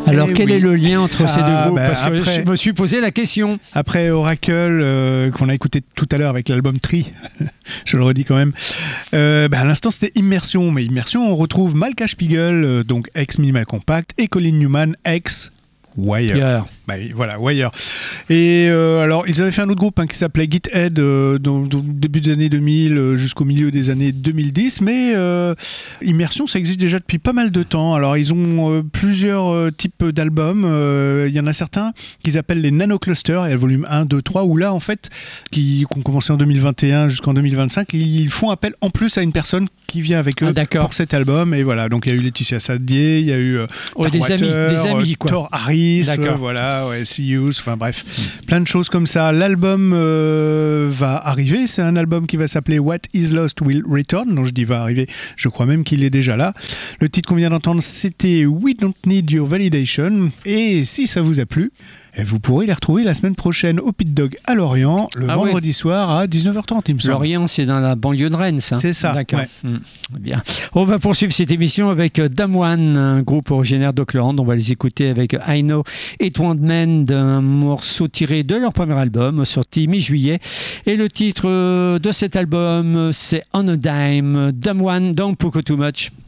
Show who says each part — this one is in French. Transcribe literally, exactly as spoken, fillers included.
Speaker 1: Alors,
Speaker 2: Eh
Speaker 1: quel
Speaker 2: oui.
Speaker 1: est le lien entre ces
Speaker 2: Ah,
Speaker 1: deux groupes?
Speaker 2: bah,
Speaker 1: Parce que
Speaker 2: après-
Speaker 1: je me suis posé la question.
Speaker 2: Après Oracle, euh, qu'on a écouté tout à l'heure avec l'album Tree, je le redis quand même, euh, bah, à l'instant c'était Immersion, mais Immersion on retrouve Malka Spiegel, euh, donc ex-Minimal Compact, et Colin Newman, ex Wire.
Speaker 1: Pierre.
Speaker 2: Bah, voilà, Wire. Et euh, alors, ils avaient fait un autre groupe hein, qui s'appelait Githead, euh, dans, dans le début des années deux mille euh, jusqu'au milieu des années deux mille dix, mais euh, Immersion, ça existe déjà depuis pas mal de temps. Alors, ils ont euh, plusieurs euh, types d'albums. Euh, Il y en a certains qu'ils appellent les Nanoclusters, il y a le volume un, deux, trois, où là, en fait, qui, qui ont commencé en deux mille vingt et un jusqu'en deux mille vingt-cinq, ils font appel en plus à une personne qui vient avec eux
Speaker 1: Ah,
Speaker 2: pour cet album. Et voilà, donc il y a eu Laetitia Sadier, il y a eu euh,
Speaker 1: Ouais, des
Speaker 2: Tarwater,
Speaker 1: amis, des amis,
Speaker 2: euh,
Speaker 1: quoi.
Speaker 2: Thor Harris,
Speaker 1: D'accord.
Speaker 2: euh, voilà, ouais, See You's, enfin bref, plein de choses comme ça. L'album euh, va arriver, c'est un album qui va s'appeler What is Lost Will Return, donc je dis va arriver, je crois même qu'il est déjà là. Le titre qu'on vient d'entendre, c'était We Don't Need Your Validation, et si ça vous a plu, vous pourrez les retrouver la semaine prochaine au Pit Dog à Lorient, le
Speaker 1: Ah
Speaker 2: vendredi soir à dix-neuf heures trente, il me semble.
Speaker 1: Lorient, c'est dans la banlieue de Rennes, ça.
Speaker 2: C'est ça,
Speaker 1: D'accord.
Speaker 2: ouais.
Speaker 1: Mmh. Bien. On va poursuivre cette émission avec euh, Dame One, un groupe originaire d'Auckland. On va les écouter avec I Know It Won't Mend, d'un morceau tiré de leur premier album, sorti mi-juillet. Et le titre euh, de cet album, c'est On a Dime. Dame One, Don't Poke Too Much.